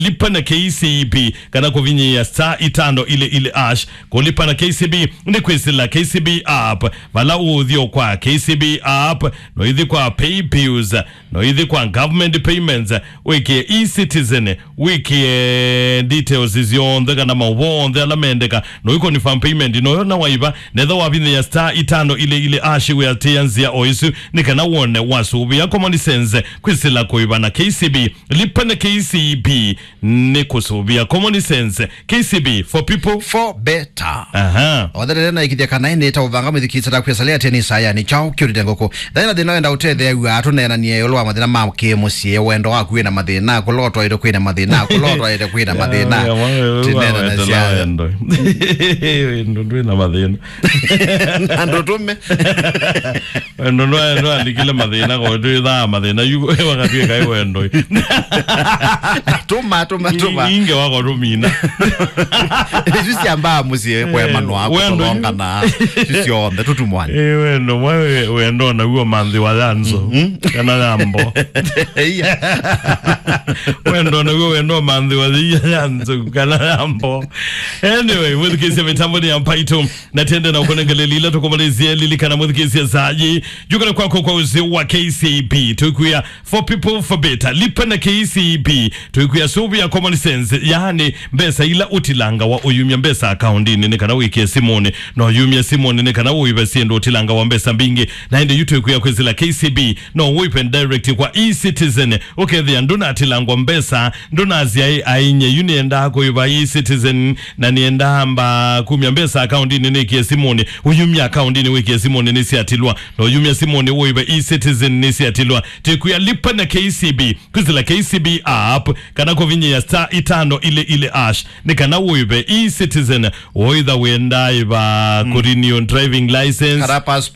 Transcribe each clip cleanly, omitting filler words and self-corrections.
lipa na KCB kana kuvinyi ya star itano ile ash kulipa na KCB ni kwisila KCB app vala udhio kwa KCB app no hithi kwa pay bills no hithi kwa government payments wiki e-citizen wiki details zionde kana mawonde ala mendeka no iko ni fan payment no yona waiva netho wavinyi ya star itano ile ash we atianzia oisu ni kana wone wasubi ya common sense kwisila kuiva na KCB lipa na KCB ni kusubia common sense KCB for people for better. Odere na ikidia kana ine ta ubanga mithikitsa ta kwesalia teni saya ni chao kyurite ngoko thina thina enda utethe atu nena ni yolwa mathina ma musie wendo waku ina mathina kulotwa ide kwina mathina kulotwa ide kwina mathina tinena na cia ndo ndwina mathina ndo tume ndo alikile mathina ko ndwitha mathina yuko wakati kai wendo tuma inge wako rumina sisi amba musie kwa mano wako tonga na sisi onde tutumwane wendo wendo na huo manzi wa lanzo kana lambo wendo na huo wendo manzi wa lanzo kana lambo. Anyway, muzikisi mitambo ni ampaito na tende na ukonengele lila tukumalizia lili kana muzikisi ya zaji yukana kwa uzi wa KCB tukuya for people for better lipa na KCB tukuya subi ya common sense yani mbesa ila utilanga wa uyumya mbesa akaundini ni kana wiki ya simone no uyumya simone ni kana uiba siendo utilanga wa mbesa mbingi na ende yutukuya kwezila KCB no uipen direct kwa e-citizen ukethia nduna atilangwa mbesa nduna azia ainye yunienda kuiba e-citizen na nienda amba kumya mbesa akaundini ni kia simone uyumya akaundini wiki ya simone nisi atilwa no uyumya simone uiba e-citizen nisi atilwa tukuya lipa na KCB kwezila KCB app kana kuvinyi ya star itano ile ash ni kana uibe e-citizen oidha wenda iba kurenew driving license kana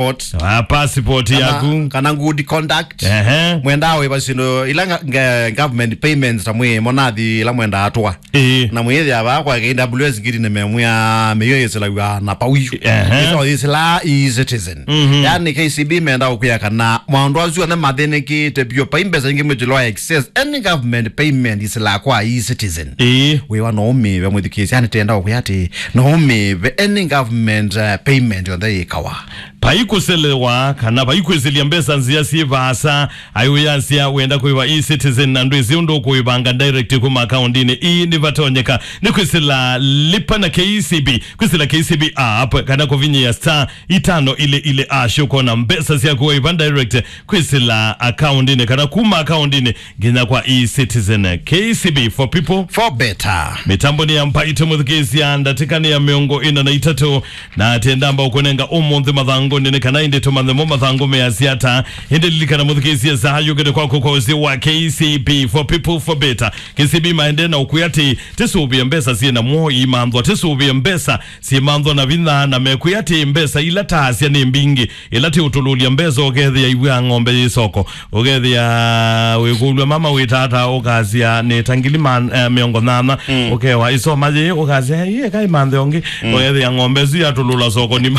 passport yaku kana good conduct mwenda uiba sino ilanga government payments tamwe monathi la mwenda atwa na mwethi aba kwa KWS ngiri ne memya meyo yesela na pawiyu so isla e-citizen yani KCB menda ukuya kana mwandu azu na madeneki tebio paimbeza ngi mjilo access any government payment isla kwa e-citizen we wa no me we muthikisi yani tenda okuyati no me any government payment on the ikawa paikuselewa kana paikuzilia mbesa nzia sivasa ayuyansia wenda kuiwa e-citizen na ndwezi undo kuibanga direct kuma accountini ni vatonyeka ni kwisila lipa na KCB kwisila KCB app kana kuvinyi ya star itano ile asho kona mbesa siya kuiba direct kwisila accountini kana kuma accountini gina kwa e-citizen KCB for people for better. Mitambo ni ya mpaito mudhikisi ya ndatika ni ya miongo ina na itatu na tendamba ukonenga umonzi madhango nene kana inde tumandhemo madhango meaziata hindi lilikana mudhikisi ya zahayu gede kwa kukozi wa KCB for people for better KCB maende na ukuyati tesubi mbesa siye na muoi imandwa tesubi mbesa siye mandwa na vina na mekuyati mbesa ila taasya ni mbingi ilati utululi mbesa ogethi ya iwe ngombe yisoko ogethi ya wikulu mama witata okazi ya ni tangili miongo nana okewa iso maji okazi ya iye kai mandhe ongi ogethi ya ngombe siya tulula soko ni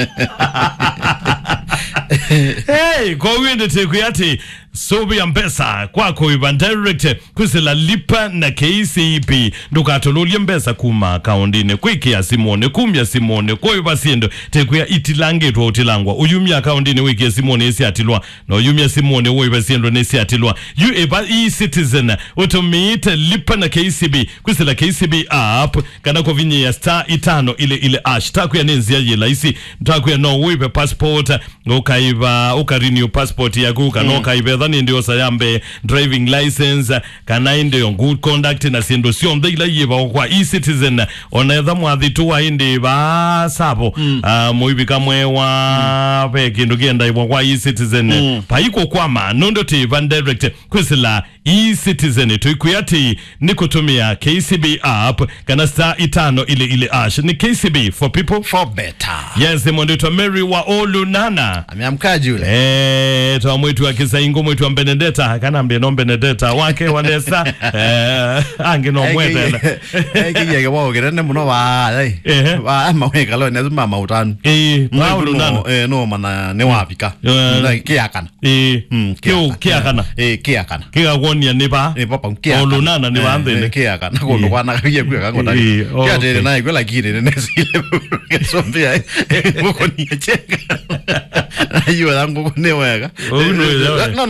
hey, kwa wende tekuyati sobi ya mbesa kwa kuiba direct kwisila lipa na KCB nduka atololi mbesa kuma akaundine kwiki ya simone kumya simone kuiba siendo tekuya itilange tuwa utilangwa uyumya akaundine wiki ya simone isi atilwa na uyumya simone uiba siendo nisi atilwa yu eba e-citizen utumite lipa na KCB kwisila KCB app kana kuvinye ya star itano ile ash takuya nenzia yela isi takuya no uibe passport ukaiba ukarenew passport ya kuka no ukaibe dhani ndio sayambe driving license kana ndio good conduct na siendo sio ndila yeba kwa e-citizen onetha mwathitu wa indi ba sabo muibika mwewa peki ndukienda ibwa kwa e-citizen paiko kwama nondo ti van direct kwisila e-citizen tuikuyati nikutumia KCB app kana star itano ile ash ni KCB for people for better. Yes, mwendito Mary wa Olunana ameamkaji yule tuwa mwitu wa Kisaingo mwitu wa Benedetta kana mbie no Benedetta wake wanesa angi no mwete kige kwa gerene muno wa maweka lo ne mama utano wa Olunana no mana ne wapika kiakana kiakana kiakana kiga kuonia niba papa olunana niba andene kia kana kondo kwana kaye kwa ngota kia tele na ikola kile ne sile sombia moko ni cheka ayo dango ne wega no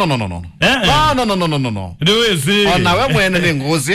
niwezi ona we mwene ni ngozi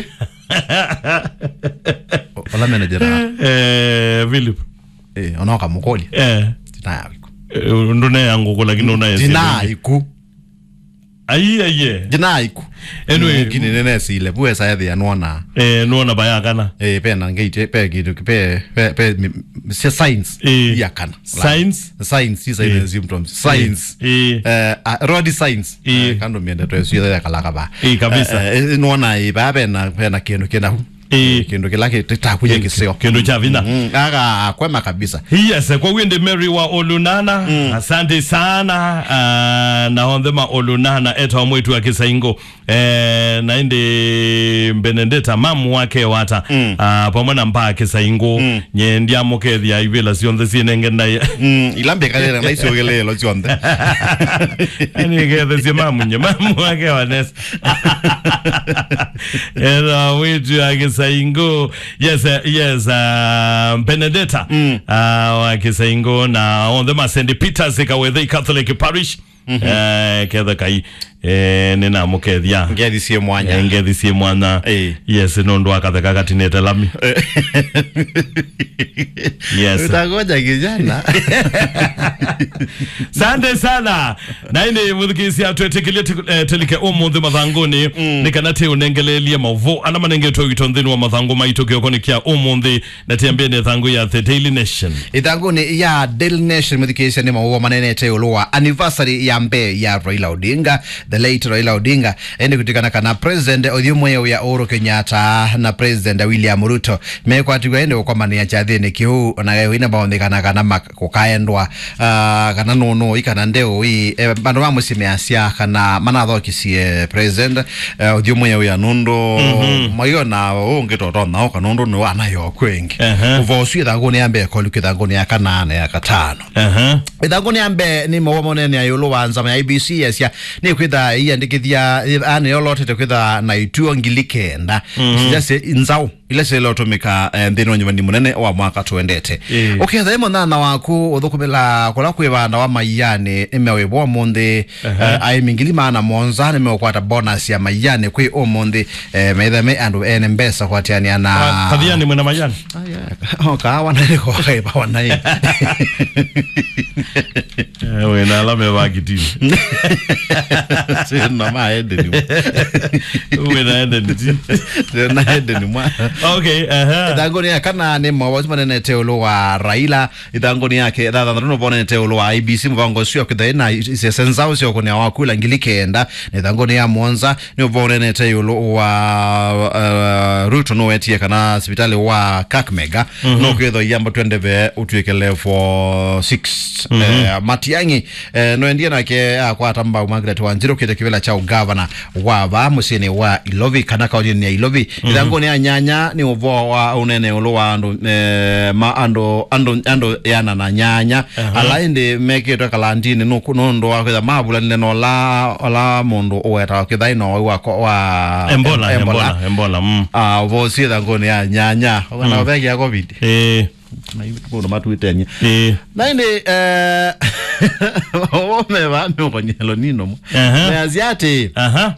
ola manager Philip ona kamukoli tina ndone yangu lakini unaye tina iku aye jina iku anyway kini nene sile buwe sa yadhi anuona nuona bayakana pena ngeit pe kitu pe science yakana science is in symptoms science road science kando miende to sio ya kalaka ba kabisa nuona iba pena kendo kendo kilake titakuja kisio kendo cha vina aga kwema kabisa. Yes, kwa wende Mary wa Olunana asante sana na ondema Olunana eta omwetu wa Kisaingo na inde Benedetta mamu wake wata pamwana mpa Kisaingo nye ndiamo kethia ivela sionde sinenge naye ilambe kalera na isi ogelelo sionde ani kethe si mamu wake wanes era wetu wa Kisaingo yes Benedetta wa Kisaingo na ondema St. Peter's Kawethe Catholic Parish ketha kai nina mukethia ngedi sie mwana yes nondo akatheka katinete lami yes utagoja kijana sande sana na ine muthikisi atwetekelia telike umuthi mathanguni nikanate unengelelia mavo ana manenge to gitonthini wa mathangu maito kiokoni kia umuthi na tiambie ne thangu ya The Daily Nation ithanguni ya Daily Nation muthikisi ni mawo manene te ulwa anniversary ya mbe ya Raila Odinga the late Raila Odinga ende kutikana kana president odhiumwe ya Uhuru Kenyatta na president William Ruto mekwatiwa ende kwa mania cha thini kiu na ina baondekana kana makokaendwa kana nono ikana ndeo bandu ba musimiasia kana manathokisie president odhiumwe ya Nundo mayo na ongetoto na okanondo no anayo kwengi uvosu ithanguni ambe kolukithanguni ya kanana ya katano ithanguni ambe ni mawo monene ayolo wanza ma IBC yasia ni kwitha iyandikithia ane yolotete kwitha na ituo ngilikenda sijase inzao ile selo tumika ndino nyumani munene wa mwaka tuendete okay themo nana waku uthukumila kula kwibanda wa mayane emewebwa monde ai mingilima na monza mekwata bonus ya mayane kwi omonde metheme andu ene mbesa kwatiani ana kadhiani mwena mayane okay wana ko kaiba wana wena alame wakitini sina maende ni wena ende ni sina ende ni mwa okay ithanguni ya kana ni mawazi manene teulo wa Raila ithanguni yake thatharuno bonene teulo wa IBC mvango sio kithena isensao sio kone wakula ngilikenda ithanguni ya Monza ni bonene teulo wa Ruto no etie kana hospitali wa Kakamega no kwetho yamba twendeve utwekele for 6 Matiangi no endia nake akwata mba Margaret Wanjiru kite kivela cha governor wa ba musini wa Ilovi kana kaudi ya Ilovi ithanguni ya nyanya ni uvo wa unene ulowa ando yana na nyanya alainde meke to kalandini no ndo wa kwa mabula neno la mondo oweta kidai no wa embola uvo si ithanguni ya nyanya na begi ya covid na yuko matwitenya na ine ome ba mkonyelo nino na aziate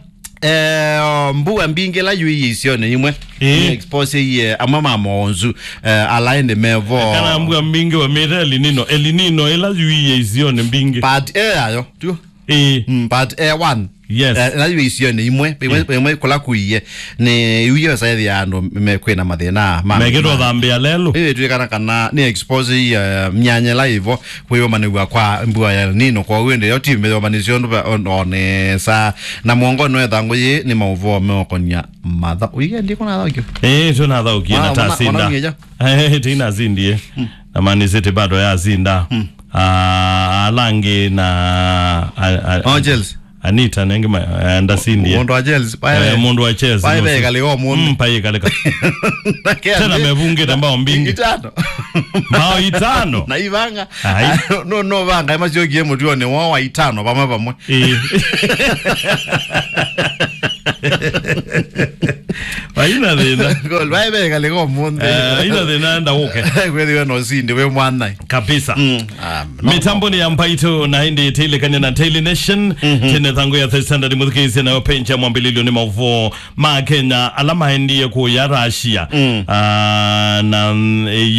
mbuwa mbinge la yui isione imwe expose ye amama monzu alainde mevo kana mbuwa mbinge wa mera elinino ela yui isione mbinge but ayo tu but 1 yes na yui isione imwe kula kuiye ni yuye saidi ya ando mekwena mathina megedo thambia lelo tuikana kana ni expose ye mnyanya la hivyo kweyo manegwa kwa mbuwa ya nino kwa wende yo team yo manisio one sa na mwongo no ethango ye ni mauvo meokonya matha uige ndiko na thakyo tuna thauki na tasinda tina zindie na manisete bado ya zinda alange na Angels Anita nenge ndasindi mundu wa Chelsea mundu wa Chelsea pae kale o mundu pae kale tena mevunge tambao mbingi 5 bao 5 na ivanga no vanga masio game tuone wa 5 pamwe Aina thina. Gol vai bega lego monde. Aina thina nda uke. Wewe no sindi we mwana. Kabisa. Mitambo ni ya Mpaito na hindi tele kanya na Daily Nation. Tene thangu ya The Standard mudhikisi na wapencha mwambililio ni mavuo. Maa Kenya alama hindi ya kuya Russia. Na